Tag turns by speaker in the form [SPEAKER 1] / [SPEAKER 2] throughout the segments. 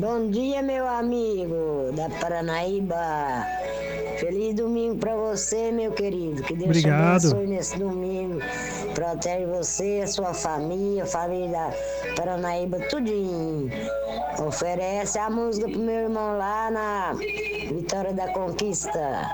[SPEAKER 1] Bom dia, meu amigo da Paranaíba. Feliz domingo pra você, meu querido. Que Deus te
[SPEAKER 2] Obrigado.
[SPEAKER 1] abençoe nesse domingo. Protege você, a sua família, a família da Paranaíba, tudinho. Oferece a música pro meu irmão lá na Vitória da Conquista.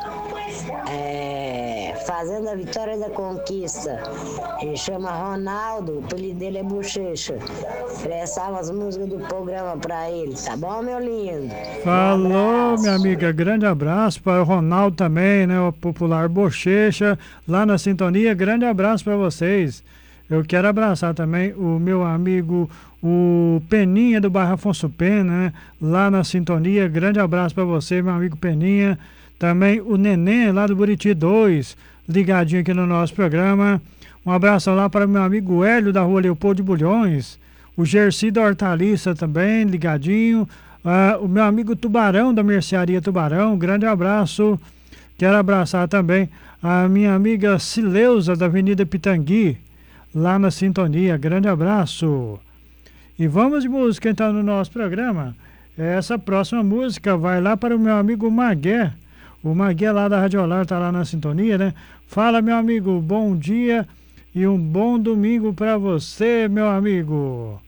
[SPEAKER 1] Fazenda Vitória da Conquista. Ele chama Ronaldo, o apelido dele é Bochecha. Oferece umas músicas do programa pra ele, tá bom, meu lindo?
[SPEAKER 2] Falou, minha
[SPEAKER 1] Abraço.
[SPEAKER 2] amiga. Grande abraço para o Ronaldo também, né? O popular Bochecha, lá na sintonia. Grande abraço para vocês. Eu quero abraçar também o meu amigo, o Peninha do bairro Afonso Pena, né? Lá na sintonia. Grande abraço para você, meu amigo Peninha. Também o Neném, lá do Buriti 2, ligadinho aqui no nosso programa. Um abraço lá para o meu amigo Hélio, da rua Leopoldo de Bulhões. O Gersi da Hortaliça também, ligadinho. O meu amigo Tubarão, da Mercearia Tubarão, grande abraço. Quero abraçar também a minha amiga Cileuza, da Avenida Pitangui, lá na sintonia. Grande abraço. E vamos de música então no nosso programa. Essa próxima música vai lá para o meu amigo Magué. O Magué lá da Radiolar está lá na sintonia, né? Fala, meu amigo, bom dia e um bom domingo para você, meu amigo.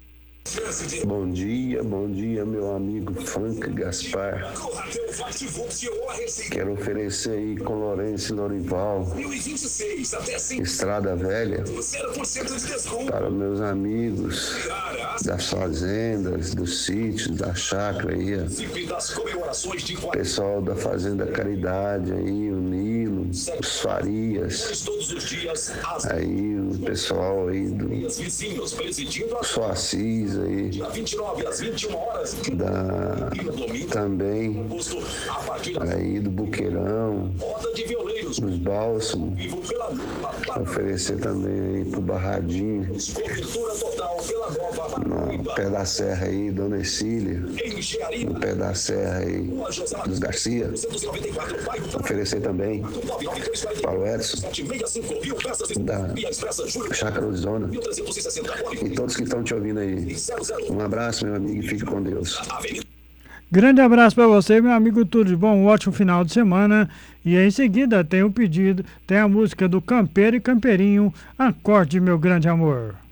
[SPEAKER 3] Bom dia, meu amigo Frank Gaspar. Quero oferecer aí com Lourenço e Lorival, Estrada Velha, para meus amigos das fazendas, dos sítios, da chácara aí, ó. Pessoal da Fazenda Caridade aí, o Nilo, os Farias, aí o pessoal aí do Soacis aí, também aí do Buqueirão, dos Bálsamos, oferecer também aí pro Barradinho, no pé da serra aí, Dona Ercília, no pé da serra aí, dos Garcia, oferecer também para o Edson, da Chácara Arizona, e todos que estão te ouvindo aí. Um abraço, meu amigo, e fique com Deus.
[SPEAKER 2] Grande abraço para você, meu amigo, tudo de bom, um ótimo final de semana. E em seguida tem o pedido, tem a música do Campeiro e Campeirinho, Acorde, meu grande amor.